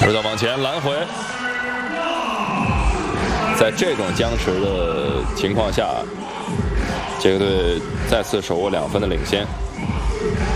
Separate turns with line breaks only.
制造往前拦回。在这种僵持的情况下，这个队再次手握2分的领先。